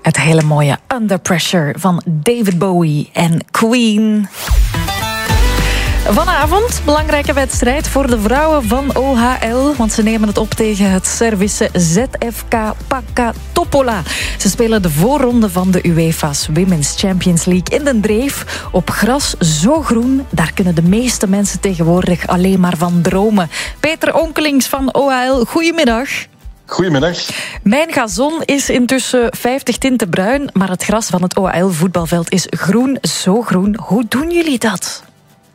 Het hele mooie Under Pressure van David Bowie en Queen. Vanavond, belangrijke wedstrijd voor de vrouwen van OHL. Want ze nemen het op tegen het Servische ZFK Baka Topola. Ze spelen de voorronde van de UEFA's Women's Champions League in Den Dreef. Op gras zo groen, daar kunnen de meeste mensen tegenwoordig alleen maar van dromen. Peter Onkelings van OHL, goedemiddag. Goedemiddag. Mijn gazon is intussen 50 tinten bruin, maar het gras van het OHL-voetbalveld is groen, zo groen. Hoe doen jullie dat?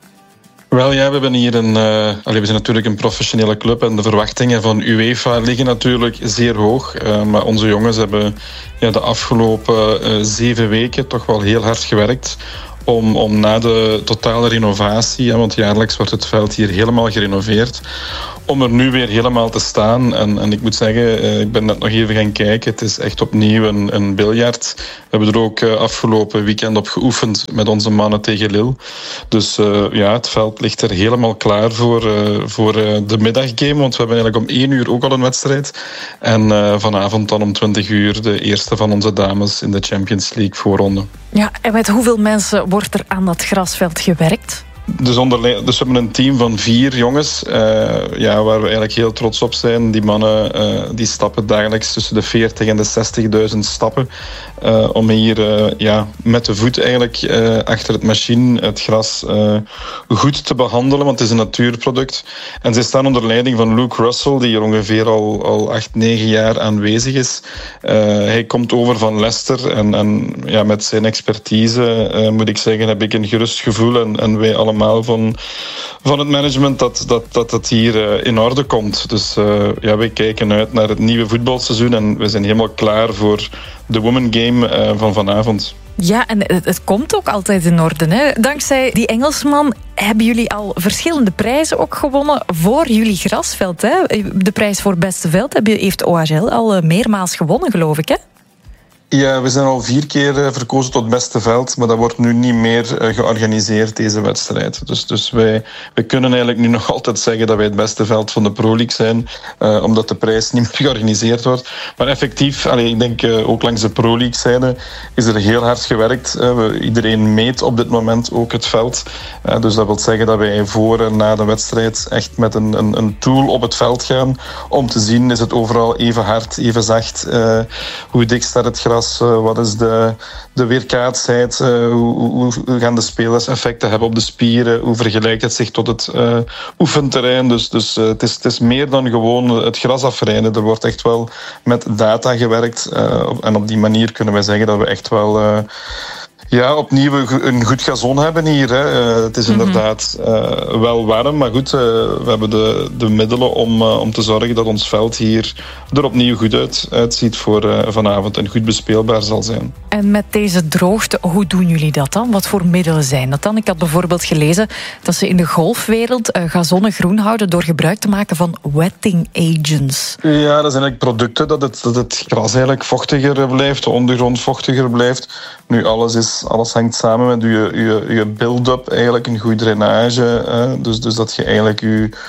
Wel ja, we hebben hier we zijn natuurlijk een professionele club en de verwachtingen van UEFA liggen natuurlijk zeer hoog. Maar onze jongens hebben de afgelopen 7 weken toch wel heel hard gewerkt om na de totale renovatie, want jaarlijks wordt het veld hier helemaal gerenoveerd, om er nu weer helemaal te staan. En ik moet zeggen, ik ben net nog even gaan kijken. Het is echt opnieuw een biljart. We hebben er ook afgelopen weekend op geoefend met onze mannen tegen Lille. Dus het veld ligt er helemaal klaar voor de middaggame. Want we hebben eigenlijk om 1 uur ook al een wedstrijd. En vanavond dan om 20 uur de eerste van onze dames in de Champions League voorronde. Ja, en met hoeveel mensen wordt er aan dat grasveld gewerkt? Dus we hebben een team van 4 jongens, waar we eigenlijk heel trots op zijn. Die mannen die stappen dagelijks tussen de 40 en de 60.000 stappen. Om hier met de voet eigenlijk achter het machine het gras goed te behandelen. Want het is een natuurproduct. En ze staan onder leiding van Luke Russell, die hier ongeveer al 8-9 jaar aanwezig is. Hij komt over van Leicester. En met zijn expertise moet ik zeggen, heb ik een gerust gevoel. En wij allemaal van het management dat het hier in orde komt. Dus wij kijken uit naar het nieuwe voetbalseizoen en we zijn helemaal klaar voor de Women Game van vanavond. Ja, en het komt ook altijd in orde, hè? Dankzij die Engelsman hebben jullie al verschillende prijzen ook gewonnen voor jullie grasveld, hè? De prijs voor beste veld heeft OHL al meermaals gewonnen, geloof ik, hè? Ja, we zijn al 4 keer verkozen tot beste veld, maar dat wordt nu niet meer georganiseerd, deze wedstrijd. Dus wij kunnen eigenlijk nu nog altijd zeggen dat wij het beste veld van de Pro League zijn, omdat de prijs niet meer georganiseerd wordt. Maar effectief, ik denk ook langs de Pro League zijde is er heel hard gewerkt. Iedereen meet op dit moment ook het veld. Dus dat wil zeggen dat wij voor en na de wedstrijd echt met een tool op het veld gaan om te zien, is het overal even hard, even zacht, hoe dik staat het gras. Wat is de weerkaatsheid? Hoe gaan de spelers effecten hebben op de spieren? Hoe vergelijkt het zich tot het oefenterrein? Dus het is meer dan gewoon het gras afrijden. Er wordt echt wel met data gewerkt. En op die manier kunnen wij zeggen dat we echt wel opnieuw een goed gazon hebben hier. Hè. Het is inderdaad wel warm, maar goed, we hebben de middelen om te zorgen dat ons veld hier er opnieuw goed uitziet voor vanavond en goed bespeelbaar zal zijn. En met deze droogte, hoe doen jullie dat dan? Wat voor middelen zijn dat dan? Ik had bijvoorbeeld gelezen dat ze in de golfwereld gazonnen groen houden door gebruik te maken van wetting agents. Ja, dat zijn eigenlijk producten dat het gras eigenlijk vochtiger blijft, de ondergrond vochtiger blijft. Nu, alles hangt samen met je build-up, eigenlijk een goede drainage. Dus dat je eigenlijk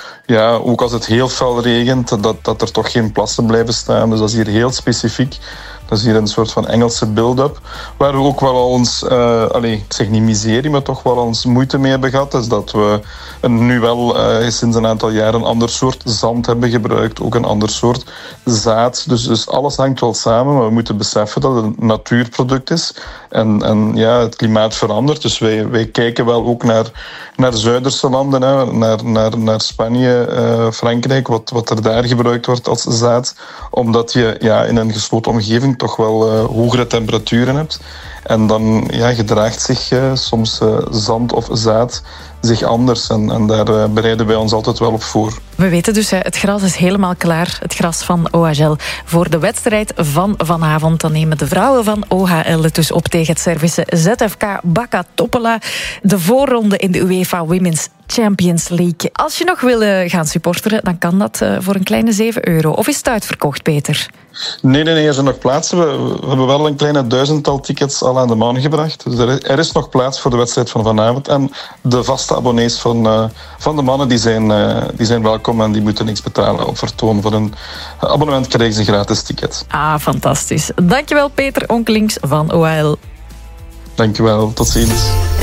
ook als het heel fel regent, dat er toch geen plassen blijven staan. Dus dat is hier heel specifiek. Dat is hier een soort van Engelse build-up, waar we ook wel al eens, ik zeg niet miserie, maar toch wel al eens moeite mee hebben gehad. Dus dat we nu wel sinds een aantal jaren een ander soort zand hebben gebruikt, ook een ander soort zaad. Dus alles hangt wel samen, maar we moeten beseffen dat het een natuurproduct is. En het klimaat verandert. Dus wij kijken wel ook naar Zuiderse landen, naar Spanje, Frankrijk, wat er daar gebruikt wordt als zaad. Omdat je in een gesloten omgeving toch wel hogere temperaturen hebt. En dan gedraagt zich soms zand of zaad zich anders. En daar bereiden wij ons altijd wel op voor. We weten dus, het gras is helemaal klaar. Het gras van OHL voor de wedstrijd van vanavond. Dan nemen de vrouwen van OHL het dus op tegen het Servische ZFK Baka Topola. De voorronde in de UEFA Women's Champions League. Als je nog wil gaan supporteren, dan kan dat voor een kleine €7. Of is het uitverkocht, Peter? Nee, er zijn nog plaatsen. We hebben wel een kleine 1000-tal tickets al aan de man gebracht. Dus er is nog plaats voor de wedstrijd van vanavond. En de vaste abonnees van de mannen die zijn welkom en die moeten niks betalen op vertoon. Voor een abonnement krijgen ze een gratis ticket. Fantastisch. Dankjewel Peter Onkelings van OHL. Dankjewel, tot ziens.